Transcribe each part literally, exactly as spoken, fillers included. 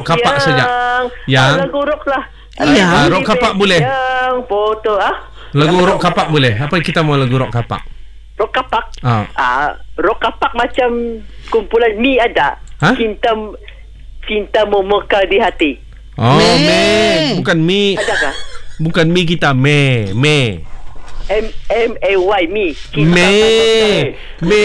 rock kapak yang, saja. Yang ah, lagu rock lah. Yang ah, rock kapak boleh. Yang foto ah. Lagu rock kapak boleh. Apa kita mau lagu rock kapak? Rock kapak. Ah. Ah, rock kapak macam kumpulan Mi ada. Ha? Cinta Cinta memekar di hati. Oh, Me. me. Bukan mi. Adakah? Bukan mi kita, me, me. M M A Y Mi. Me. Me.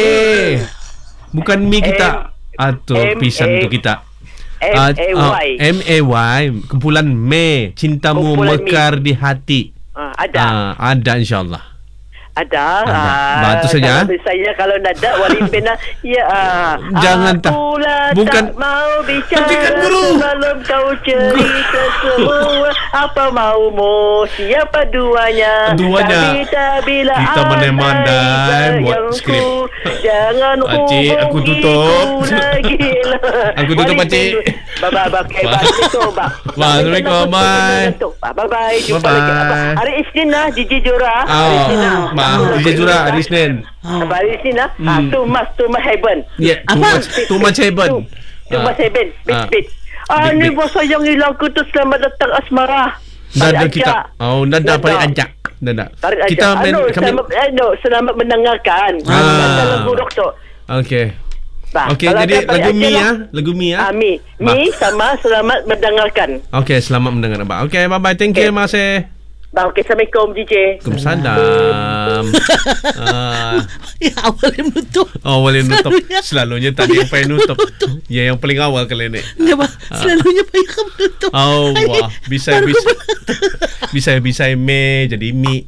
Bukan mi kita. Atau M- pisan M- tu kita. M A Y. Uh, M A Y. Kumpulan me. Cintamu Kumpulan mekar di hati. Ah, ada. Uh, ada insyaAllah. Ada. Ada. Ah, Batu saja. kalau saya kalau nada wali pena ya. Ah, Jangan tak. Akulah Bukan. tak mau bicara Hentikan, guru. sebelum kau cerita semua apa maumu siapa duanya. Duanya. Tapi bila Kita mandai-mandai buat skrip. Jangan Pakcik, aku tutup. lagi. Aku tutup, Pakcik. Bye bye bye. Assalamualaikum. Waalaikumsalam. Bye. Bye bye. Jumpa Bye-bye. lagi. Apa? Hari Isnin lah Gigi Jura. Hari Isnin lah. Oh, maaf, D J Jura hari Senin. Apa hari Isnin lah. Ah, Hmm. too much, too much heaven. Ya, too Apa? much, too much heaven. Too, too much heaven. Bit, Ah. bit. Ah, Bit, ni bit. bos sayang hilang ku tu selamat datang asmara. Nada Tarik kita. ajak. Oh, nada Nada. paling ajak. Nada. Tarik ajak. Kita main Anu, kami. selamat, anu, selamat mendengarkan. Ah. Kata lagu rock tu. Okey. Bah, Okey, kalau jadi ada tarik lagu ajak Mi lah. ya, lagu Mi ya. Ah, Mi. Mi sama selamat mendengarkan. Okey, selamat mendengar Abang. Okey, bye bye. Thank you, Okey. Masih. Bah, okay, Assalamualaikum D J. Waalaikumsalam. Ah, Ya, awal yang menutup. oh, boleh nutup. Selalunya. Selalunya tadi yang pengen nutup. Ya, yang paling awal kali ni. Ya, bah. Selalunya payah kamu menutup. Oh, Ay, wah. Bisa, baru bisa. aku- Bisa, bisa me jadi Mi.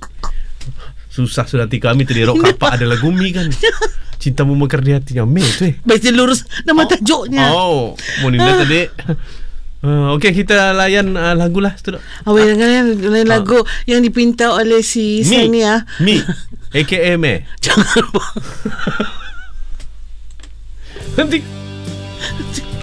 Susah sudah tiga Mi tadi rock kapak ada lagu Mi kan. Cintamu mekar di hatinya Me tu eh. Baik dia lurus nama tajuknya. Oh, Moninda tadi. Uh, Okey, kita layan uh, lagu lah. Awak jangan lain lagu yang dipinta oleh si Mi. Sania. Mi. A K A Me. Jangan. Nanti